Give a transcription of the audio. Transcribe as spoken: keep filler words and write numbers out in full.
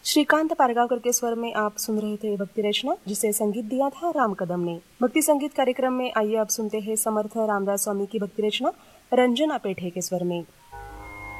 श्रीकांत पारगावकर के स्वर में आप सुन रहे थे भक्ति रचना, जिसे संगीत दिया था राम कदम ने। भक्ति संगीत कार्यक्रम में आइए आप सुनते हैं समर्थ रामदास स्वामी की भक्ति रचना रंजना पेठे के स्वर में।